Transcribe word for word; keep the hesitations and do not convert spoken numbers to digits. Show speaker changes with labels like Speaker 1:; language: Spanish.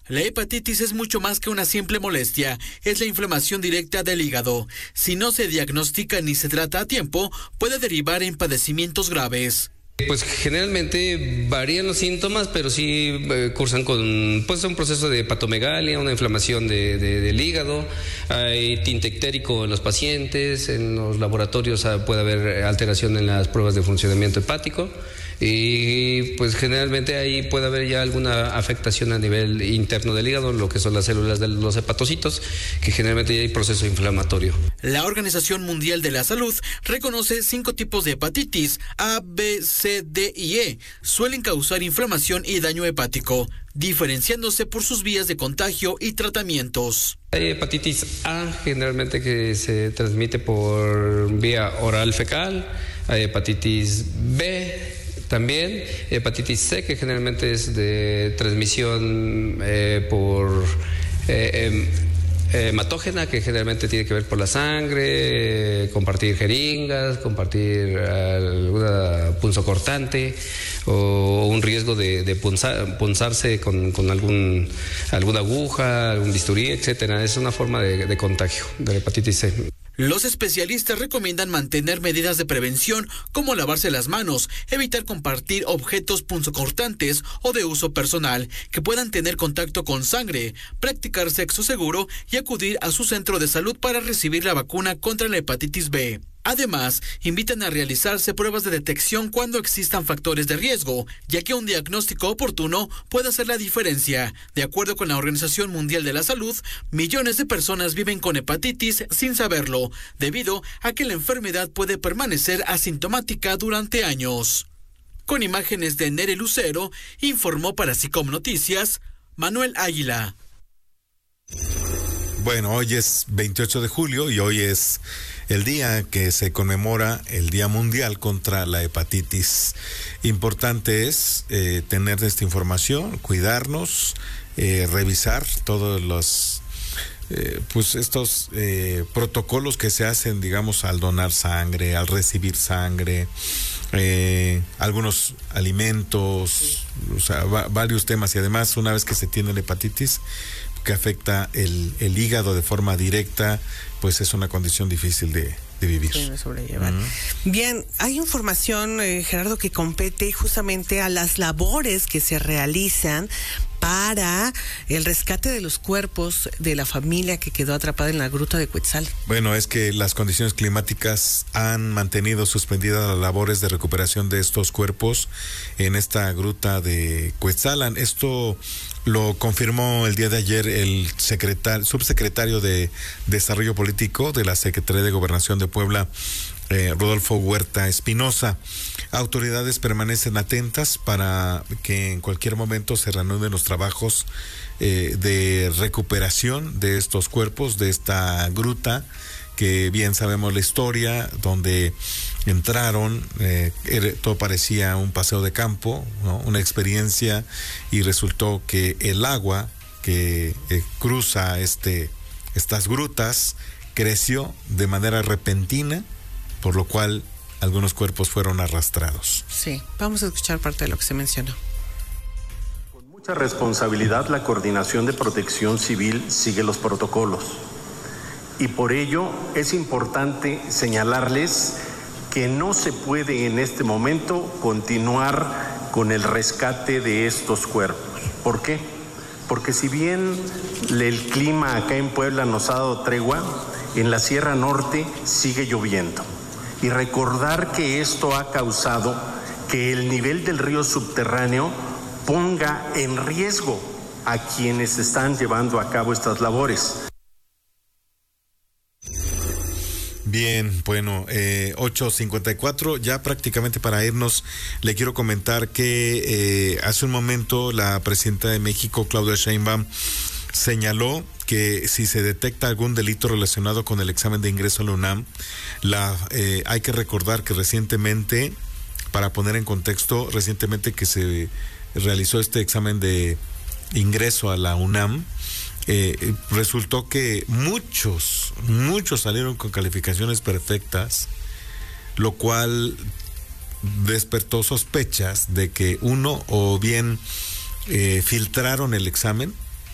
Speaker 1: La hepatitis es mucho más que una simple molestia, es la inflamación directa del hígado. Si no se diagnostica ni se trata a tiempo, puede derivar en padecimientos graves.
Speaker 2: Pues generalmente varían los síntomas, pero sí eh, cursan con pues, un proceso de hepatomegalia, una inflamación de, de, del hígado, hay tinte ictérico en los pacientes, en los laboratorios puede haber alteración en las pruebas de funcionamiento hepático y pues generalmente ahí puede haber ya alguna afectación a nivel interno del hígado, lo que son las células de los hepatocitos, que generalmente ya hay proceso inflamatorio.
Speaker 1: La Organización Mundial de la Salud reconoce cinco tipos de hepatitis: A, B, C, D y E. Suelen causar inflamación y daño hepático, diferenciándose por sus vías de contagio y tratamientos.
Speaker 2: Hay hepatitis A, generalmente que se transmite por vía oral fecal. Hay hepatitis B también, hepatitis C, que generalmente es de transmisión eh, por eh, eh, hematógena, que generalmente tiene que ver por la sangre, eh, compartir jeringas, compartir alguna punzocortante o un riesgo de, de punzar, punzarse con, con algún, alguna aguja, algún bisturí, etcétera. Es una forma de, de contagio de la hepatitis C.
Speaker 1: Los especialistas recomiendan mantener medidas de prevención como lavarse las manos, evitar compartir objetos punzocortantes o de uso personal que puedan tener contacto con sangre, practicar sexo seguro y acudir a su centro de salud para recibir la vacuna contra la hepatitis B. Además, invitan a realizarse pruebas de detección cuando existan factores de riesgo, ya que un diagnóstico oportuno puede hacer la diferencia. De acuerdo con la Organización Mundial de la Salud, millones de personas viven con hepatitis sin saberlo, debido a que la enfermedad puede permanecer asintomática durante años. Con imágenes de Nere Lucero, informó para SICOM Noticias, Manuel Águila.
Speaker 3: Bueno, hoy es veintiocho de julio y hoy es el día que se conmemora el Día Mundial contra la Hepatitis. Importante es eh, tener esta información, cuidarnos, eh, revisar todos los eh, pues estos eh, protocolos que se hacen, digamos, al donar sangre, al recibir sangre, eh, algunos alimentos, o sea, va, varios temas. Y además, una vez que se tiene la hepatitis, que afecta el, el hígado de forma directa, pues es una condición difícil de, de vivir.
Speaker 4: Sí, de sobrellevar. Uh-huh. Bien, hay información, eh, Gerardo, que compete justamente a las labores que se realizan para el rescate de los cuerpos de la familia que quedó atrapada en la gruta de Cuetzal.
Speaker 3: Bueno, es que las condiciones climáticas han mantenido suspendidas las labores de recuperación de estos cuerpos en esta gruta de Cuetzalan. Esto lo confirmó el día de ayer el secretario, subsecretario de Desarrollo Político de la Secretaría de Gobernación de Puebla, eh, Rodolfo Huerta Espinosa. Autoridades permanecen atentas para que en cualquier momento se reanuden los trabajos eh, de recuperación de estos cuerpos, de esta gruta, que bien sabemos la historia, donde entraron, eh, todo parecía un paseo de campo, ¿no? Una experiencia, y resultó que el agua que eh, cruza este, estas grutas creció de manera repentina, por lo cual algunos cuerpos fueron arrastrados.
Speaker 4: Sí, vamos a escuchar parte de lo que se mencionó.
Speaker 5: Con mucha responsabilidad, la Coordinación de Protección Civil sigue los protocolos. Y por ello es importante señalarles que no se puede en este momento continuar con el rescate de estos cuerpos. ¿Por qué? Porque si bien el clima acá en Puebla nos ha dado tregua, en la Sierra Norte sigue lloviendo. Y recordar que esto ha causado que el nivel del río subterráneo ponga en riesgo a quienes están llevando a cabo estas labores.
Speaker 3: Bien, bueno, eh, ocho cincuenta y cuatro, ya prácticamente para irnos, le quiero comentar que eh, hace un momento la presidenta de México, Claudia Sheinbaum, señaló que si se detecta algún delito relacionado con el examen de ingreso a la UNAM, la, eh, hay que recordar que recientemente, para poner en contexto, recientemente que se realizó este examen de ingreso a la UNAM, Eh, resultó que muchos, muchos salieron con calificaciones perfectas, lo cual despertó sospechas de que uno o bien eh, filtraron el examen